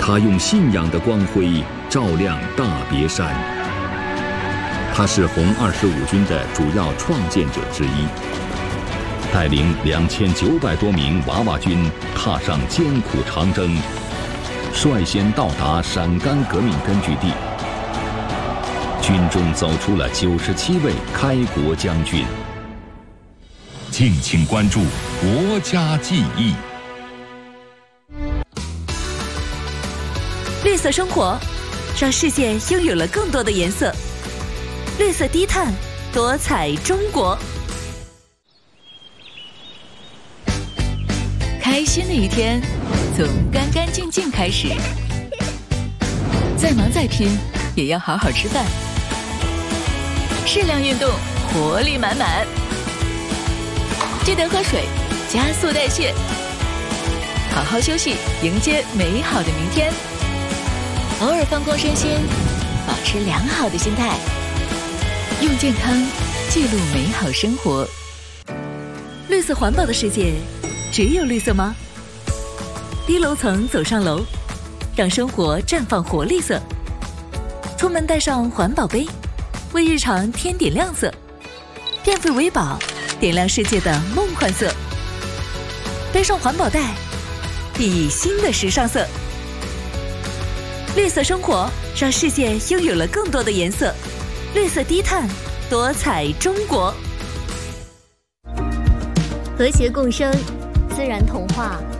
他用信仰的光辉照亮大别山。他是红25军的主要创建者之一，带领2900多名娃娃军踏上艰苦长征，率先到达陕甘革命根据地。军中走出了97位开国将军。 敬请关注国家记忆。 绿色生活，让世界拥有了更多的颜色。绿色低碳，多彩中国。 开心的一天，从干干净净开始。再忙再拼，也要好好吃饭。适量运动，活力满满。记得喝水，加速代谢。好好休息，迎接美好的明天。偶尔放空身心，保持良好的心态。用健康记录美好生活。 绿色环保的世界，只有绿色吗？低楼层走上楼，让生活绽放活力色。出门带上环保杯，为日常添点亮色。变废为宝，点亮世界的梦幻色。背上环保袋，熠熠新的时尚色。绿色生活，让世界拥有了更多的颜色。绿色低碳，多彩中国。 和谐共生，自然童话。